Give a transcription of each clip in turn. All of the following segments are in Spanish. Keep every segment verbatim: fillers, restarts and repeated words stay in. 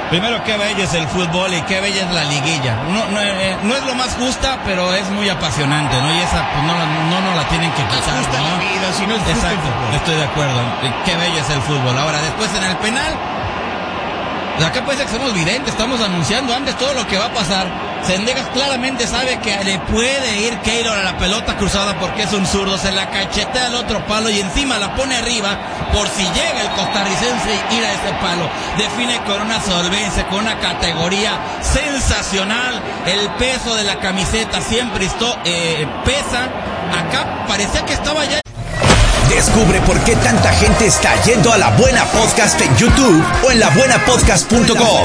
Primero, qué bello es el fútbol y qué bella es la liguilla. No, no, eh, no es lo más justa, pero es muy apasionante, ¿no? Y esa, pues, no, no nos la tienen que quitar, justa ¿no? la vida, si no es justo el Exacto, fútbol. estoy de acuerdo. Qué bello es el fútbol. Ahora, después en el penal, pues acá parece que somos videntes, estamos anunciando antes todo lo que va a pasar. Zendejas claramente sabe que le puede ir Keylor a la pelota cruzada porque es un zurdo, se la cachetea al otro palo y encima la pone arriba por si llega el costarricense y ir a ese palo. Define con una solvencia, con una categoría sensacional. El peso de la camiseta siempre esto, eh, pesa. Acá parecía que estaba ya. Descubre por qué tanta gente está yendo a La Buena Podcast en YouTube o en la buena podcast punto com.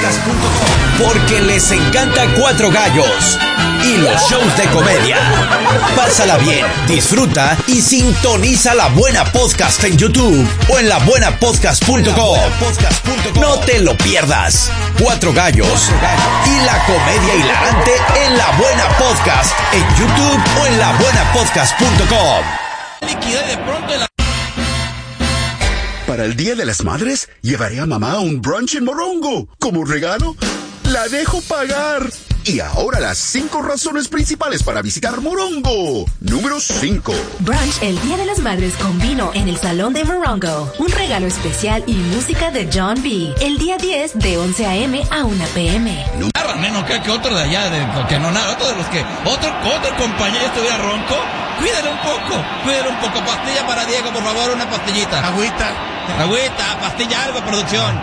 Porque les encanta Cuatro Gallos y los shows de comedia. Pásala bien, disfruta y sintoniza La Buena Podcast en YouTube o en la buena podcast punto com. No te lo pierdas. Cuatro Gallos y la comedia hilarante en La Buena Podcast en YouTube o en la buena podcast punto com. Liquidez de pronto la... Para el Día de las Madres, llevaré a mamá a un brunch en Morongo. Como regalo, la dejo pagar. Y ahora las cinco razones principales para visitar Morongo. Número cinco. Brunch el Día de las Madres con vino en el Salón de Morongo. Un regalo especial y música de John B. El día diez de once a eme a una pe eme. No creo que otro de allá, de, que no nada, otro de los que, otro, otro compañero estuviera ronco. Cuídalo un poco, cuídalo un poco. Pastilla para Diego, por favor, una pastillita. Agüita. Agüita, pastilla, algo, producción.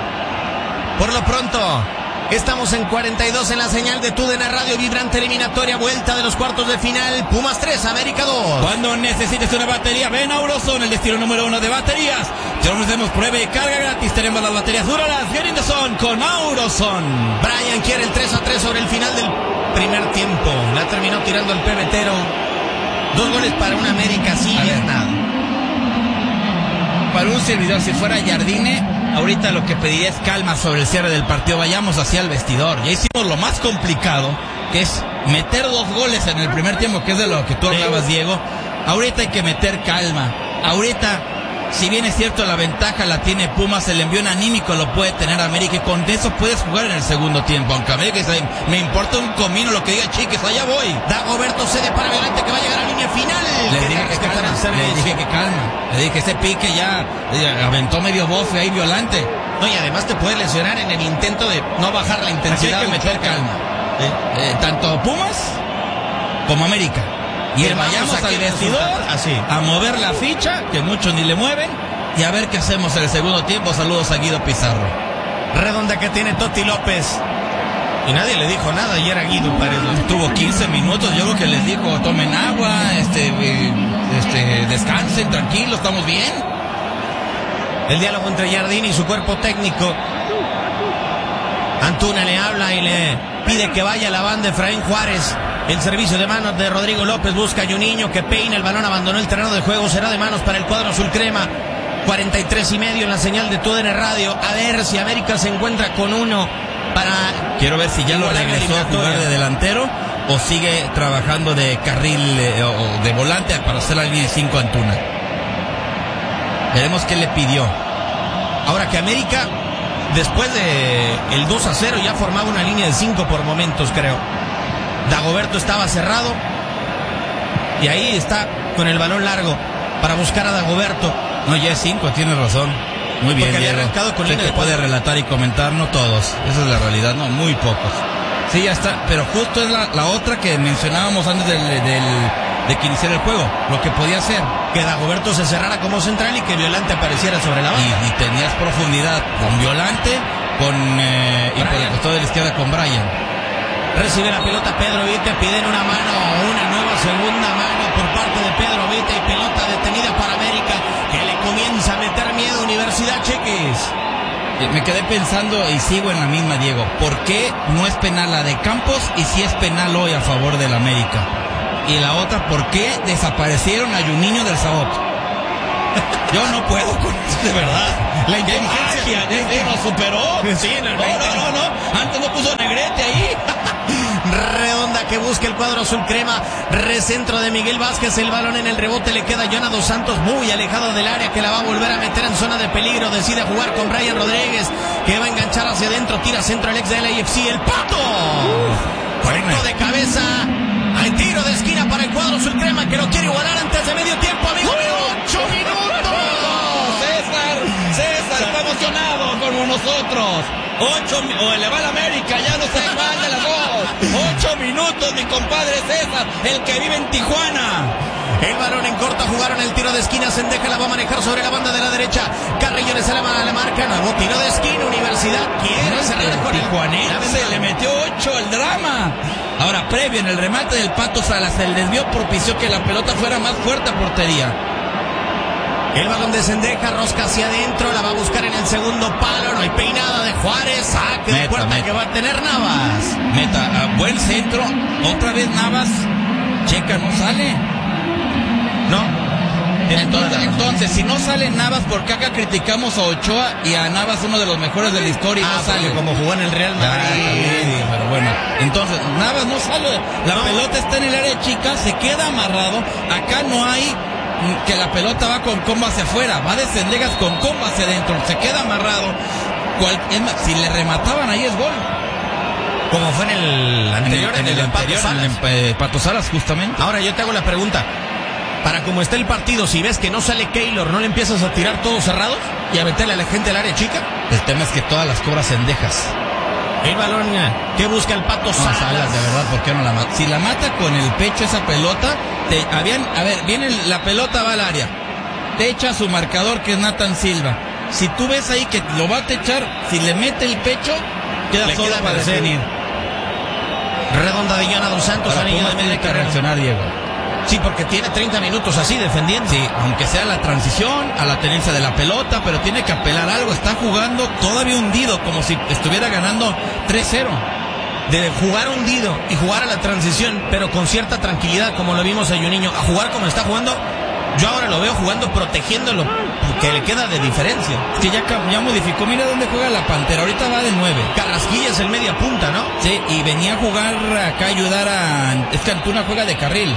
Por lo pronto, estamos en cuarenta y dos en la señal de TUDN Radio, vibrante eliminatoria, vuelta de los cuartos de final. Pumas tres, América dos. Cuando necesites una batería, ven a Auroson, el destino número uno de baterías. Te ofrecemos prueba y carga gratis. Tenemos las baterías Duralas, Get in the Zone con Auroson. Brian quiere el tres a tres sobre el final del primer tiempo. La terminó tirando el pebetero. Dos goles para un América, sí, es nada. Para un servidor, si fuera Jardine, ahorita lo que pediría es calma sobre el cierre del partido. Vayamos hacia el vestidor. Ya hicimos lo más complicado, que es meter dos goles en el primer tiempo, que es de lo que tú hablabas, Diego. Ahorita hay que meter calma. Ahorita, si bien es cierto la ventaja la tiene Pumas, el envío anímico lo puede tener América y con eso puedes jugar en el segundo tiempo. Aunque América dice, me importa un comino lo que diga Chiques, allá voy. Dagoberto cede para adelante que va a llegar a la línea final. Le dije que calma, le dije que calma. Le dije que ese pique ya eh, aventó medio bofe ahí violante. No, y además te puede lesionar en el intento de no bajar la intensidad. Así hay que meter calma. ¿Eh? Eh, tanto Pumas como América. Y el vayamos al vestidor así, a mover la ficha, que muchos ni le mueven, y a ver qué hacemos en el segundo tiempo. Saludos a Guido Pizarro. Redonda que tiene Totti López. Y nadie le dijo nada, y era Guido Párez. Tuvo quince minutos, yo creo que les dijo, tomen agua, este, este, descansen, tranquilos, estamos bien. El diálogo entre Jardine y su cuerpo técnico. Antuna le habla y le pide que vaya a la banda de Efraín Juárez. El servicio de manos de Rodrigo López busca a Juninho que peina el balón, abandonó el terreno de juego, será de manos para el cuadro azul crema. cuarenta y tres y medio en la señal de TUDN Radio. A ver si América se encuentra con uno para... Quiero ver si ya lo regresó a jugar de delantero o sigue trabajando de carril eh, o de volante para hacer la línea de cinco Antuna. Veremos qué le pidió. Ahora que América, después de el dos a cero, ya formaba una línea de cinco por momentos, creo. Dagoberto estaba cerrado y ahí está con el balón largo para buscar a Dagoberto. No, ya es cinco, tienes razón. Muy bien, porque Diego. había arrancado con sé línea que de puede cuatro. relatar y comentar, no todos. Esa es la realidad, no, muy pocos. Sí, ya está, pero justo es la, la otra que mencionábamos antes del, del, de que iniciara el juego. Lo que podía hacer. Que Dagoberto se cerrara como central y que Violante apareciera sobre la banda. Y, y tenías profundidad con Violante, con eh, y por el costado de la izquierda con Brian. Recibe la pelota Pedro Vite, piden una mano, una nueva segunda mano por parte de Pedro Vite y pelota detenida para América, que le comienza a meter miedo Universidad Chiquis. Me quedé pensando y sigo en la misma, Diego. ¿Por qué no es penal la de Campos y si es penal hoy a favor del América? Y la otra, ¿por qué desaparecieron a Juninho del Sabot? Yo no puedo con eso, de verdad. La inteligencia ya nos superó. Sí, en el no, no, no, no. Antes no puso Negrete ahí. redonda que busca el cuadro azul crema, recentro de Miguel Vázquez, el balón en el rebote le queda a Jonah Dos Santos muy alejado del área, que la va a volver a meter en zona de peligro, decide jugar con Brian Rodríguez, que va a enganchar hacia adentro, tira centro el ex de L A F C, el Pato, conectó de cabeza, hay tiro de esquina para el cuadro azul crema, que lo quiere igualar antes de medio tiempo, amigo mío, ocho minutos. César, César está emocionado como nosotros. Ocho, o le va a la América, ya no sé cuál de las dos. Ocho minutos, mi compadre César, el que vive en Tijuana. El balón en corta, jugaron el tiro de esquina, Sendeja la va a manejar sobre la banda de la derecha, Carrillo le sale a la marca, nuevo tiro de esquina, Universidad quiere cerrar con el Tijuanense, le metió ocho el drama. Ahora, previo en el remate del Pato Salas, el desvío propició que la pelota fuera más fuerte a portería. El balón de Sendeja, rosca hacia adentro, la va a buscar en el segundo palo, no hay peinada de Juárez, saque de puerta meta. Que va a tener Navas. Meta, a buen centro, otra vez Navas, checa, no sale. No. Entonces, entonces, si no sale Navas, porque acá criticamos a Ochoa y a Navas, uno de los mejores de la historia, y ah, no sale. Como jugó en el Real Madrid. Ah, pero bueno, entonces, Navas no sale, la no. pelota está en el área chica, se queda amarrado, acá no hay que la pelota va con combo hacia afuera, va de Sendejas con combo hacia adentro, se queda amarrado. Cual, es más, si le remataban ahí es gol. Como fue en el anterior, en el, en el, el anterior, Pato Salas. En el Pato Salas, justamente. Ahora yo te hago la pregunta. Para como está el partido, si ves que no sale Keylor, ¿no le empiezas a tirar todos cerrados y a meterle a la gente al área chica? El tema es que todas las cobras Sendejas. El balón que busca el Pato Salas. No, Salas, de verdad, ¿por qué no la mata? Si la mata con el pecho esa pelota, te, habían, a ver, viene la pelota, va al área, te echa su marcador que es Nathan Silva. Si tú ves ahí que lo va a techar, si le mete el pecho, queda le solo queda para definir. Redonda de Jonah Dos Santos, anillo de media que reaccionar, Diego. Sí, porque tiene treinta minutos así defendiendo. Sí, aunque sea la transición, a la tenencia de la pelota, pero tiene que apelar algo. Está jugando todavía hundido, como si estuviera ganando tres cero. De jugar hundido y jugar a la transición, pero con cierta tranquilidad, como lo vimos a Juninho, a jugar como está jugando, yo ahora lo veo jugando protegiéndolo, que le queda de diferencia. Es que ya, ya modificó, mira dónde juega la Pantera, ahorita va de nueve. Carrasquilla es el media punta, ¿no? Sí, y venía a jugar acá, a ayudar a... Es que Antuna juega de carril.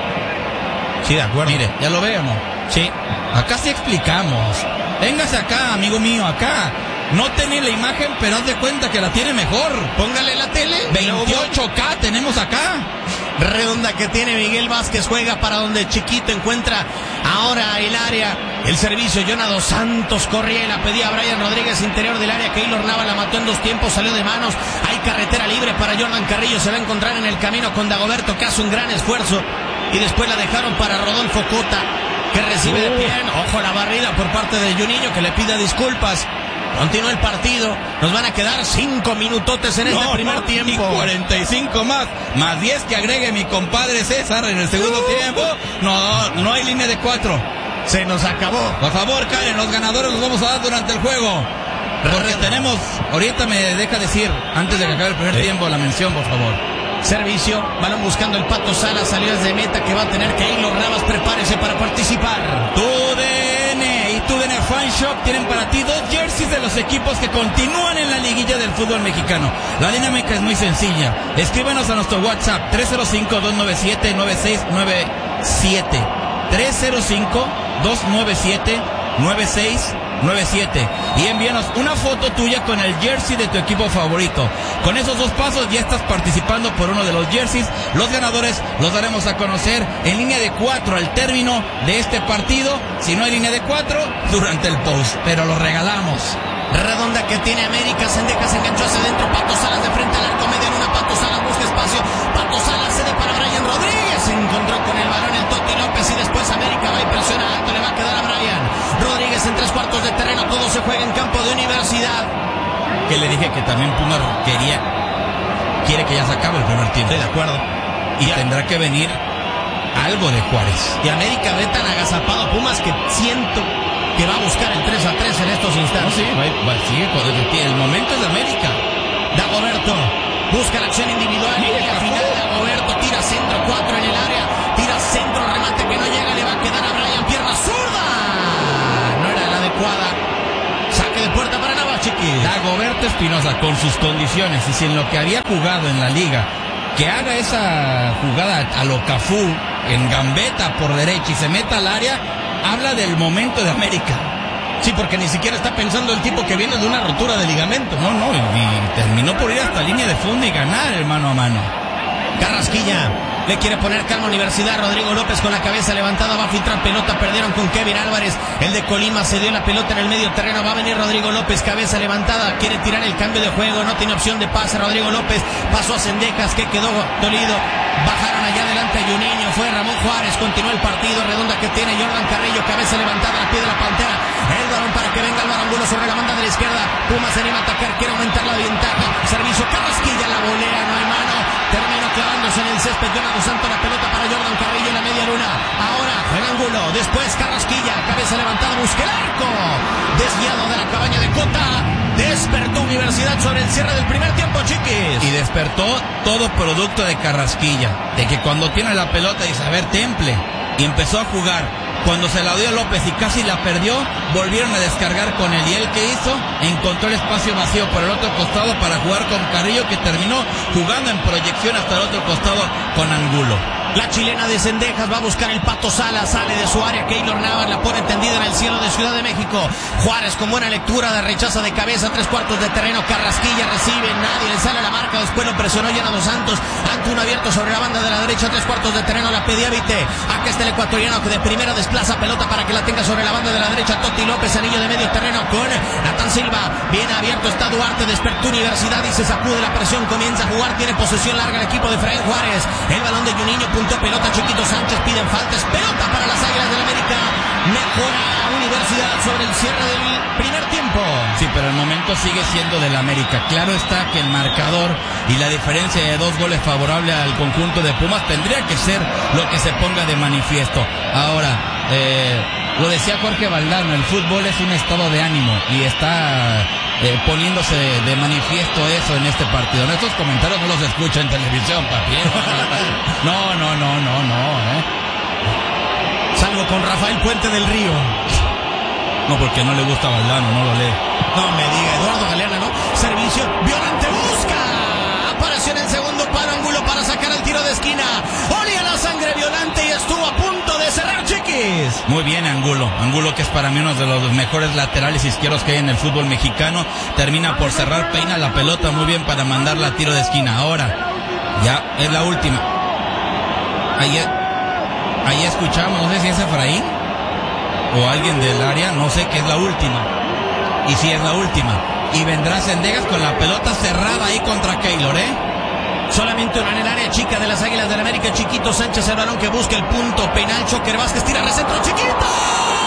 Sí, de acuerdo. Mire, ¿ya lo veo o no? Sí. Acá sí explicamos. Véngase acá, amigo mío, acá. No tiene la imagen, pero haz de cuenta que la tiene mejor. Póngale la tele. veintiocho K tenemos acá. Redonda que tiene Miguel Vázquez, juega para donde Chiquito encuentra ahora el área. El servicio, Jonah Dos Santos corría y la pedía a Brian Rodríguez, interior del área. Keylor Navas la mató en dos tiempos, salió de manos. Hay carretera libre para Jordan Carrillo, se va a encontrar en el camino con Dagoberto, que hace un gran esfuerzo. Y después la dejaron para Rodolfo Cota, que recibe de pie. Ojo la barrida por parte de Juninho, que le pide disculpas. Continúa el partido. Nos van a quedar cinco minutotes en este no, primer no, tiempo. Y cuarenta y cinco más. Más diez que agregue mi compadre César en el segundo uh, tiempo. No, no hay línea de cuatro. Se nos acabó. Por favor, Karen, los ganadores los vamos a dar durante el juego. Porque Reda. tenemos... Ahorita me deja decir, antes de que acabe el primer ¿Eh? tiempo, la mención, por favor. Servicio, balón buscando el Pato Salas, salidas de meta que va a tener Keylor Navas, prepárese para participar. Tu D N y Tu D N Fan Shop tienen para ti dos jerseys de los equipos que continúan en la liguilla del fútbol mexicano. La dinámica es muy sencilla. Escríbanos a nuestro WhatsApp tres cero cinco, dos nueve siete, nueve seis nueve siete. tres cero cinco, dos nueve siete, nueve seis nueve siete y envíanos una foto tuya con el jersey de tu equipo favorito. Con esos dos pasos ya estás participando por uno de los jerseys. Los ganadores los daremos a conocer en línea de cuatro al término de este partido. Si no hay línea de cuatro, durante el post, pero los regalamos. Redonda que tiene América, Sendejas se enganchó hacia adentro, Pato Salas de frente al arco, media en una, Pato Salas busca espacio, Pato Salas cede para Brian Rodríguez, se encontró con el balón el Toti López y después América va y presiona alto, le va a quedar a Brian Rodríguez en tres cuartos de terreno, todo se juega en campo de Universidad. Que le dije que también Pumas quería, quiere que ya se acabe el primer tiempo. Estoy de acuerdo. Y ya tendrá que venir algo de Juárez. Y América ve tan agazapado a Pumas que siento que va a buscar el tres a tres en estos instantes. No, sí, va, va, sigue, el momento es de América. Dagoberto busca la acción individual. Mira, y al final Dagoberto tira centro, cuatro en el área, tira centro, remate que no llega, le va a quedar a Brian, pierna zurda. No era la adecuada. Saque de puerta para Navas, chiquis. Dagoberto Espinosa, con sus condiciones y sin lo que había jugado en la liga que haga esa jugada a lo Cafú en gambeta por derecha y se meta al área, habla del momento de América. Sí, porque ni siquiera está pensando el tipo que viene de una rotura de ligamento. No, no, y, y terminó por ir hasta línea de fondo y ganar el mano a mano. Carrasquilla le quiere poner calma a Universidad. Rodrigo López con la cabeza levantada, va a filtrar pelota, perdieron con Kevin Álvarez. El de Colima se dio la pelota en el medio terreno, va a venir Rodrigo López, cabeza levantada, quiere tirar el cambio de juego, no tiene opción de pase. Rodrigo López pasó a Cendejas, que quedó dolido. Bajaron allá adelante a Juninho, fue Ramón Juárez, continuó el partido, redonda que tiene Jordan Carrillo, cabeza levantada al pie de la Pantera. El balón para que venga Álvaro Angulo sobre la banda de la izquierda. Pumas se anima a atacar, quiere aumentar la ventaja. Servicio, Carrasquilla, la volea, no hay mano. Terminó clavándose en el césped. Jonathan Santos, la pelota para Jordan Carrillo en la media luna. Ahora el Angulo, después Carrasquilla, cabeza levantada, busca el arco. Desviado de la cabaña de Cota. Despertó Universidad sobre el cierre del primer tiempo, Chiquis. Y despertó todo producto de Carrasquilla, de que cuando tiene la pelota dice, a ver, temple, y empezó a jugar. Cuando se la dio a López y casi la perdió, volvieron a descargar con él. ¿Y él qué hizo? Encontró el espacio vacío por el otro costado para jugar con Carrillo, que terminó jugando en proyección hasta el otro costado con Angulo. La chilena de Cendejas va a buscar el Pato Sala, sale de su área, Keylor Navas la pone tendida en el cielo de Ciudad de México. Juárez con buena lectura, de rechaza de cabeza, tres cuartos de terreno, Carrasquilla recibe, nadie le sale a la marca, después lo presionó Jonathan Santos, Antún abierto sobre la banda de la derecha, tres cuartos de terreno, la pedía Vite. Acá está el ecuatoriano que de primera desplaza pelota para que la tenga sobre la banda de la derecha, Totti López, anillo de medio terreno con Natán Silva, bien abierto está Duarte, despertó Universidad y se sacude la presión, comienza a jugar, tiene posesión larga el equipo de Efraín Juárez, el balón de Juninho, pelota, Chiquito Sánchez, piden faltas, pelota para las Águilas del América, mejora Universidad sobre el cierre del primer tiempo. Sí, pero el momento sigue siendo del América. Claro está que el marcador y la diferencia de dos goles favorable al conjunto de Pumas tendría que ser lo que se ponga de manifiesto. Ahora, eh, lo decía Jorge Valdano, el fútbol es un estado de ánimo y está eh, poniéndose de manifiesto eso en este partido. Estos comentarios no los escucho en televisión, papi. No, no, no, no, no, ¿eh? Salvo con Rafael Puente del Río. No, porque no le gusta Valdano, no lo lee. No me diga, Eduardo Galeana, ¿no? Servicio, Violante busca. Apareció en el segundo palo, Angulo para sacar el tiro de esquina. Olía la sangre Violante y estuvo a punto de cerrar, Chiquis. Muy bien Angulo, Angulo que es para mí uno de los mejores laterales izquierdos que hay en el fútbol mexicano. Termina por cerrar, peina la pelota muy bien para mandarla a tiro de esquina. Ahora, ya es la última. Ahí, ahí escuchamos, no sé si es Efraín o alguien del área, no sé, que es la última. Y si es la última. Y vendrá Cendejas con la pelota cerrada ahí contra Keylor, ¿eh? Solamente una en el área chica de las Águilas del América. Chiquito Sánchez, el balón que busca el punto penal. Choker Vázquez tira recentro, Chiquito.